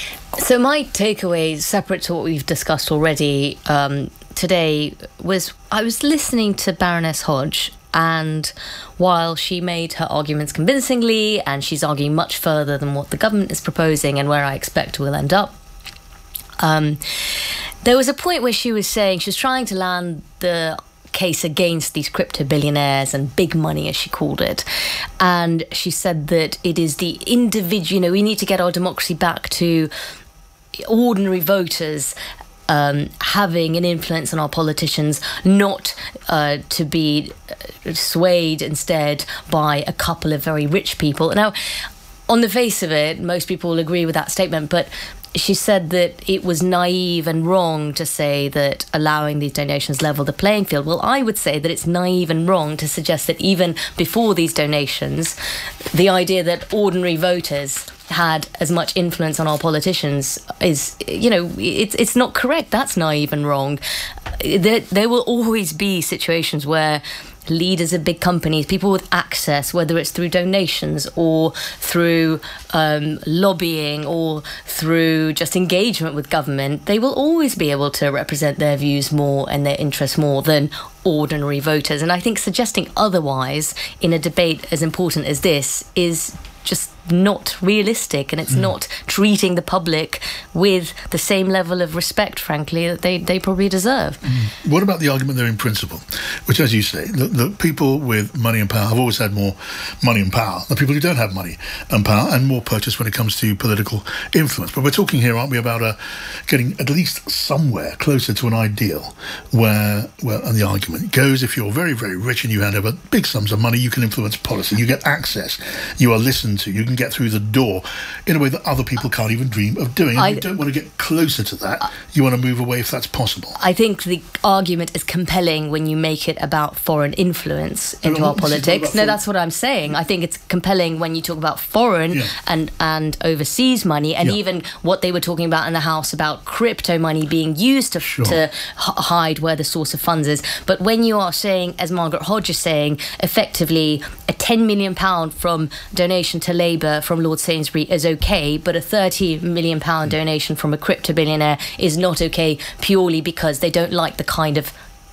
So my takeaway, separate to what we've discussed already um, today, was I was listening to Baroness Hodge, and while she made her arguments convincingly, and she's arguing much further than what the government is proposing and where I expect we'll end up, um, there was a point where she was saying, she was trying to land the case against these crypto billionaires and big money, as she called it. And she said that it is the individual, you know, we need to get our democracy back to ordinary voters um, having an influence on our politicians, not uh, to be swayed instead by a couple of very rich people. Now, on the face of it, most people will agree with that statement, but she said that it was naive and wrong to say that allowing these donations level the playing field. Well, I would say that it's naive and wrong to suggest that even before these donations, the idea that ordinary voters had as much influence on our politicians is, you know, it's it's not correct. That's naive and wrong. There, there will always be situations where leaders of big companies, people with access, whether it's through donations or through um, lobbying or through just engagement with government, they will always be able to represent their views more and their interests more than ordinary voters. And I think suggesting otherwise in a debate as important as this is just not realistic, and it's mm. not treating the public with the same level of respect, frankly, that they, they probably deserve. Mm. What about the argument there in principle, which, as you say, the, the people with money and power have always had more money and power than people who don't have money and power, and more purchase when it comes to political influence. But we're talking here, aren't we, about uh, getting at least somewhere closer to an ideal where, where, and the argument goes, if you're very, very rich and you hand over big sums of money, you can influence policy, you get access, you are listened to, you can get through the door in a way that other people can't even dream of doing. And I, you don't want to get closer to that. Uh, you want to move away if that's possible. I think the argument is compelling when you make it about foreign influence into no, our politics. No, that's what I'm saying. I think it's compelling when you talk about foreign yeah. and, and overseas money, and yeah. even what they were talking about in the House about crypto money being used to, sure. to h- hide where the source of funds is. But when you are saying, as Margaret Hodge is saying, effectively a ten million pounds from donation to Labour from Lord Sainsbury is okay, but a thirty million pounds donation from a crypto billionaire is not okay, purely because they don't like the kind of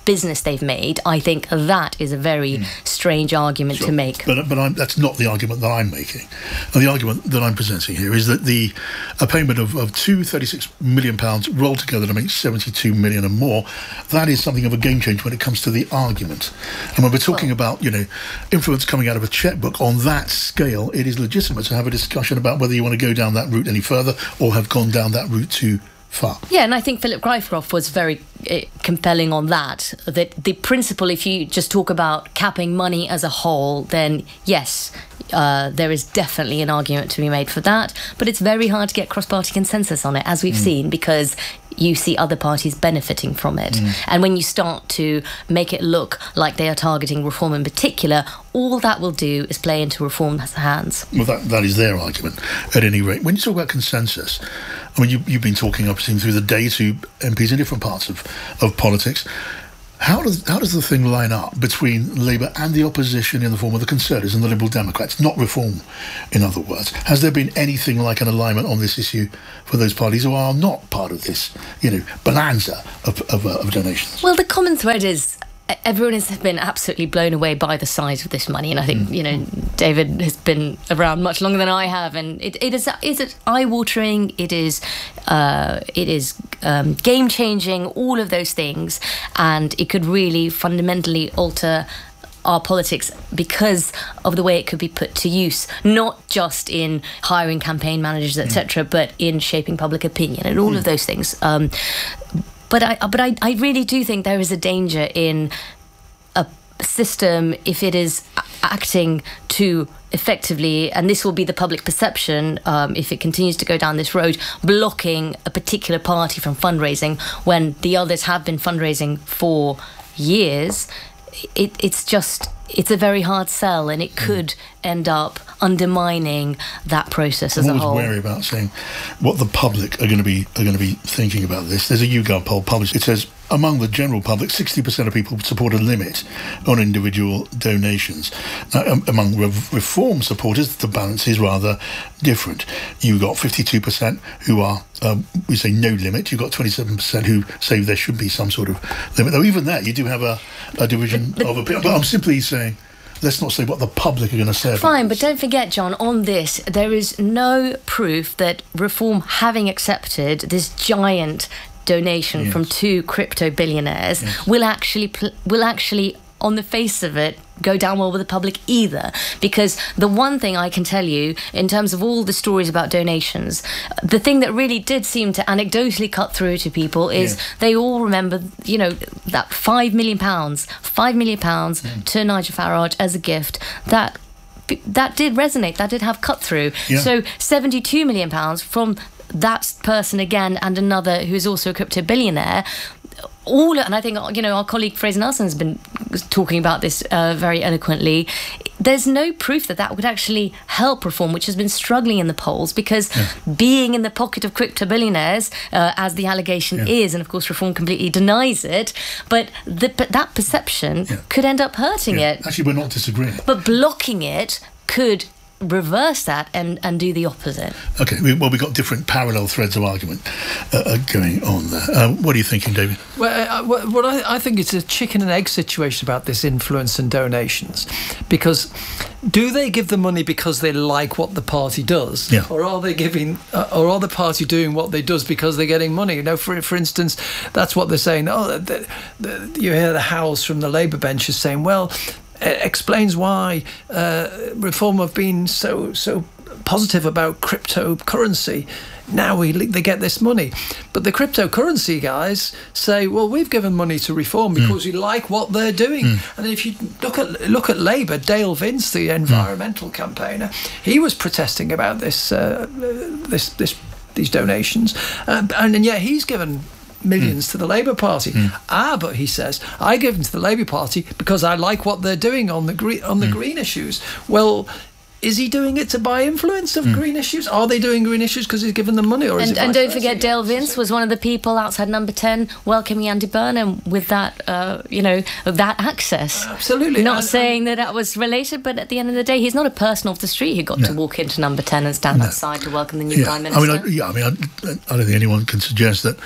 business they've made, I think that is a very mm. strange argument sure. to make. But but I'm, that's not the argument that I'm making. And the argument that I'm presenting here is that the a payment of, of two hundred thirty-six million pounds rolled together to make seventy-two million and more, that is something of a game changer when it comes to the argument. And when we're talking well, about, you know, influence coming out of a checkbook on that scale, it is legitimate to have a discussion about whether you want to go down that route any further or have gone down that route too far. Yeah, and I think Philip Rycroft was very uh, compelling on that, that the principle, if you just talk about capping money as a whole, then yes, uh, there is definitely an argument to be made for that, but it's very hard to get cross-party consensus on it, as we've mm. seen, because you see other parties benefiting from it. Mm. And when you start to make it look like they are targeting Reform in particular, all that will do is play into Reform's hands. Well, that, that is their argument, at any rate. When you talk about consensus, I mean, you, you've been talking, I've seen through the day to M Ps in different parts of, of politics. How does how does the thing line up between Labour and the opposition in the form of the Conservatives and the Liberal Democrats? Not Reform, in other words. Has there been anything like an alignment on this issue for those parties who are not part of this, you know, bonanza of, of, uh, of donations? Well, the common thread is everyone has been absolutely blown away by the size of this money, and I think mm. you know David has been around much longer than I have, and it, it is is it eye-watering. It is uh, it is um, game-changing. All of those things, and it could really fundamentally alter our politics because of the way it could be put to use, not just in hiring campaign managers, et cetera, mm. but in shaping public opinion and all mm. of those things. Um, But I, but I, I really do think there is a danger in a system if it is acting too effectively, and this will be the public perception um, if it continues to go down this road, blocking a particular party from fundraising when the others have been fundraising for years. It, it's just, it's a very hard sell, and it could mm. end up undermining that process as I'm a whole. I'm always wary about saying what the public are going to be are going to be thinking about this. There's a YouGov poll published. It says among the general public, sixty percent of people support a limit on individual donations. Now, um, among re- Reform supporters, the balance is rather different. You've got fifty-two percent who are, um, we say no limit. You've got twenty-seven percent who say there should be some sort of limit. Though even there, you do have a, a division but, but, of opinion. But I'm simply saying, let's not say what the public are going to say. Fine, but don't forget, John, on this, there is no proof that Reform, having accepted this giant donation yes. from two crypto billionaires, yes. will actually pl- will actually, on the face of it, go down well with the public either. Because the one thing I can tell you, in terms of all the stories about donations, the thing that really did seem to anecdotally cut through to people is yeah. they all remember, you know, that five million pounds, five million pounds mm. to Nigel Farage as a gift. That that did resonate. That did have cut through. Yeah. So seventy-two million pounds from that person again, and another who is also a crypto billionaire. All, and I think, you know, our colleague Fraser Nelson has been talking about this uh, very eloquently. There's no proof that that would actually help Reform, which has been struggling in the polls, because yeah. being in the pocket of crypto billionaires, uh, as the allegation yeah. is, and of course Reform completely denies it, but the, that perception yeah. could end up hurting yeah. it. Actually, we're not disagreeing. But blocking it could reverse that and, and do the opposite. Okay, we, well, we've got different parallel threads of argument uh, going on there. Uh, what are you thinking, David? Well, uh, what I, I think it's a chicken and egg situation about this influence and donations, because do they give the money because they like what the party does, yeah. or are they giving, uh, or are the party doing what they does because they're getting money? You know, for for instance, that's what they're saying. Oh, the, the, you hear the howls from the Labour bench is saying, well, explains why uh, Reform have been so so positive about cryptocurrency. Now we they get this money, but the cryptocurrency guys say, well, we've given money to Reform because mm. we like what they're doing. Mm. And if you look at look at Labour, Dale Vince, the environmental mm. campaigner, he was protesting about this uh, this this these donations, uh, and, and yet he's given millions mm. to the Labour Party. Mm. Ah, but he says, I give them to the Labour Party because I like what they're doing on the green, on the mm. green issues. Well, is he doing it to buy influence of mm. green issues? Are they doing green issues because he's given them money? Or is and it and don't versa? forget, Dale Vince was one of the people outside Number ten welcoming Andy Burnham with that, uh, you know, that access. Absolutely. Not and, saying and, that that was related, but at the end of the day, he's not a person off the street who got no. to walk into Number ten and stand no. outside to welcome the new yeah. Prime Minister. I mean, I, yeah, I mean, I, I don't think anyone can suggest that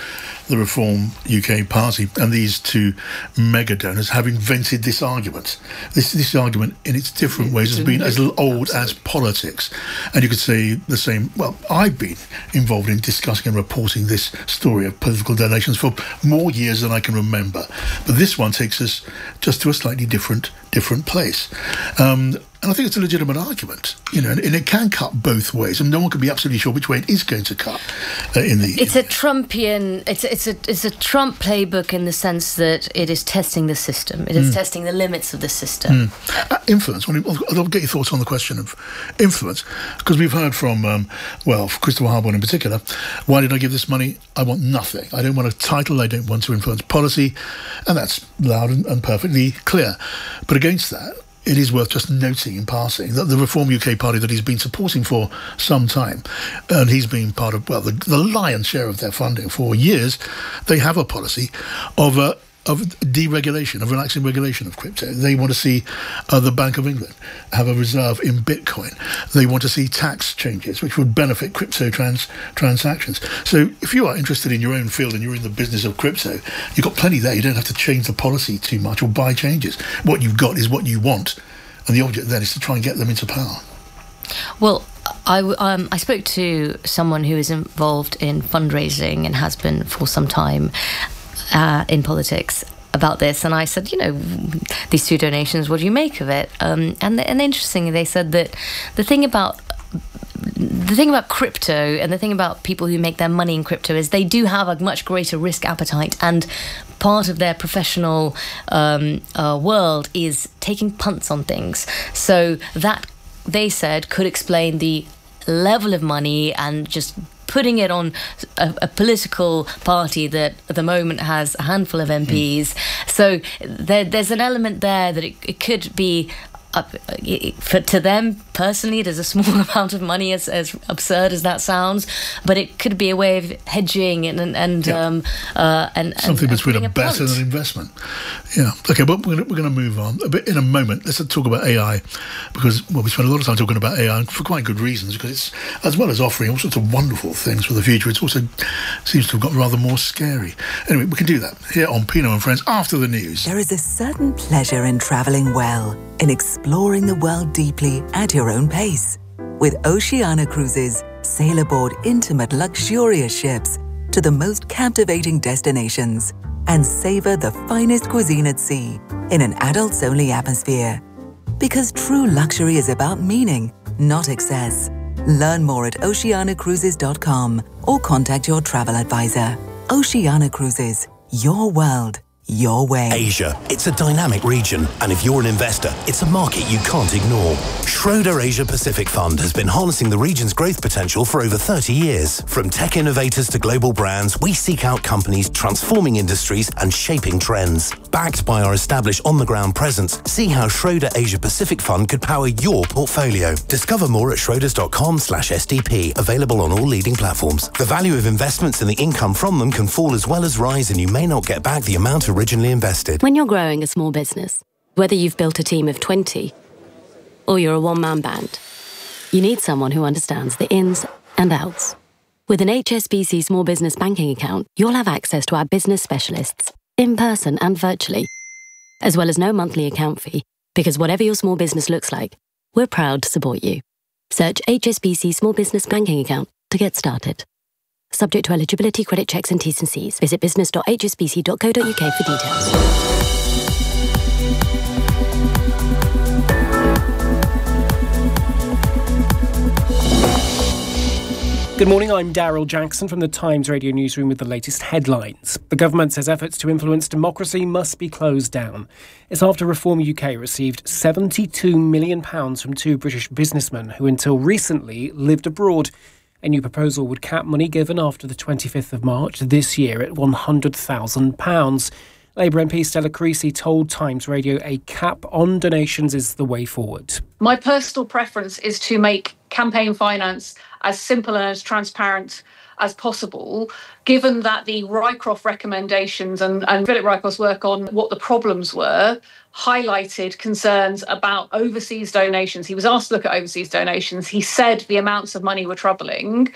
the Reform U K party and these two mega donors have invented this argument. This this argument, in its different ways, has been as old as politics. And you could say the same. Well, I've been involved in discussing and reporting this story of political donations for more years than I can remember. But this one takes us just to a slightly different different place. Um, and I think it's a legitimate argument, you know, and, and it can cut both ways, and no one can be absolutely sure which way it is going to cut uh, in the... It's a Trumpian, it's, it's, a, it's a Trump playbook in the sense that it is testing the system. It is mm. testing the limits of the system. Mm. Uh, influence, when you, I'll get your thoughts on the question of influence, because we've heard from, um, well, Christopher Harborne in particular, why did I give this money? I want nothing. I don't want a title, I don't want to influence policy, and that's loud and, and perfectly clear. But against that, it is worth just noting in passing that the Reform U K party that he's been supporting for some time, and he's been part of, well, the, the lion's share of their funding for years, they have a policy of uh, of deregulation, of relaxing regulation of crypto. They want to see uh, the Bank of England have a reserve in Bitcoin. They want to see tax changes which would benefit crypto trans transactions. So if you are interested in your own field and you're in the business of crypto, you've got plenty there. You don't have to change the policy too much or buy changes. What you've got is what you want, and the object then is to try and get them into power. Well, I, um, I spoke to someone who is involved in fundraising and has been for some time uh, in politics about this, and I said, you know, these two donations, what do you make of it? Um, and and interestingly, they said that the thing about the thing about crypto and the thing about people who make their money in crypto is they do have a much greater risk appetite, and part of their professional um, uh, world is taking punts on things. So that, they said, could explain the level of money and just putting it on a, a political party that at the moment has a handful of M Ps. Mm. So there, there's an element there that it, it could be, uh, for, to them personally, it is a small amount of money, as, as absurd as that sounds, but it could be a way of hedging and and yeah. um, uh, and something and, between and a bet and an investment. Yeah. Okay, but we're going to move on a bit in a moment. Let's talk about A I, because well, we spent a lot of time talking about A I for quite good reasons. Because it's, as well as offering all sorts of wonderful things for the future, it also seems to have got rather more scary. Anyway, we can do that here on Pino and Friends after the news. There is a certain pleasure in travelling well, in exploring the world deeply at your own pace. With Oceania Cruises, sail aboard intimate, luxurious ships to the most captivating destinations and savor the finest cuisine at sea in an adults-only atmosphere. Because true luxury is about meaning, not excess. Learn more at oceania cruises dot com or contact your travel advisor. Oceania Cruises, your world, your way. Asia, it's a dynamic region, and if you're an investor, it's a market you can't ignore. Schroder Asia Pacific Fund has been harnessing the region's growth potential for over thirty years. From tech innovators to global brands, we seek out companies transforming industries and shaping trends. Backed by our established on-the-ground presence, see how Schroder Asia Pacific Fund could power your portfolio. Discover more at schroders dot com slash S D P, available on all leading platforms. The value of investments and the income from them can fall as well as rise, and you may not get back the amount originally invested. When you're growing a small business, whether you've built a team of twenty or you're a one-man band, you need someone who understands the ins and outs. With an H S B C Small Business Banking account, you'll have access to our business specialists, in person and virtually, as well as no monthly account fee, because whatever your small business looks like, we're proud to support you. Search H S B C Small Business Banking account to get started. Subject to eligibility, credit checks and T's and C's. Visit business dot h s b c dot co dot u k for details. Good morning, I'm Daryl Jackson from the Times Radio Newsroom with the latest headlines. The government says efforts to influence democracy must be closed down. It's after Reform U K received seventy-two million pounds from two British businessmen who until recently lived abroad. A new proposal would cap money given after the twenty-fifth of March this year at one hundred thousand pounds. Labour M P Stella Creasy told Times Radio a cap on donations is the way forward. My personal preference is to make campaign finance as simple and as transparent as possible, given that the Rycroft recommendations and, and Philip Rycroft's work on what the problems were highlighted concerns about overseas donations. He was asked to look at overseas donations. He said the amounts of money were troubling.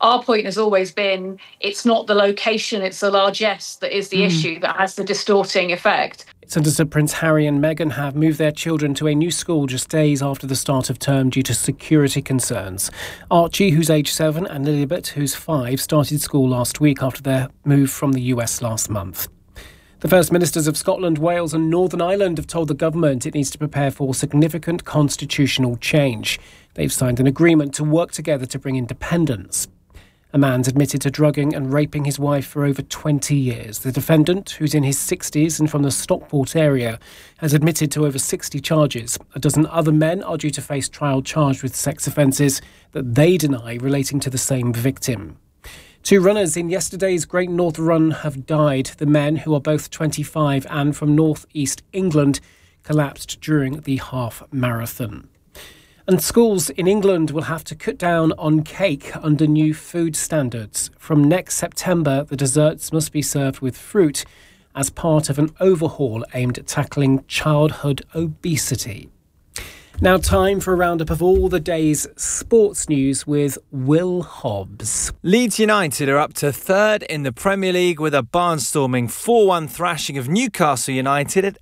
Our point has always been it's not the location, it's the largesse that is the mm. issue that has the distorting effect. It's understood Prince Harry and Meghan have moved their children to a new school just days after the start of term due to security concerns. Archie, who's age seven, and Lilibet, who's five, started school last week after their move from the U S last month. The First Ministers of Scotland, Wales and Northern Ireland have told the government it needs to prepare for significant constitutional change. They've signed an agreement to work together to bring independence. A man's admitted to drugging and raping his wife for over twenty years. The defendant, who's in his sixties and from the Stockport area, has admitted to over sixty charges. A dozen other men are due to face trial charged with sex offences that they deny relating to the same victim. Two runners in yesterday's Great North Run have died. The men, who are both twenty-five and from North East England, collapsed during the half marathon. And schools in England will have to cut down on cake under new food standards. From next September, the desserts must be served with fruit as part of an overhaul aimed at tackling childhood obesity. Now time for a roundup of all the day's sports news with Will Hobbs. Leeds United are up to third in the Premier League with a barnstorming four one thrashing of Newcastle United at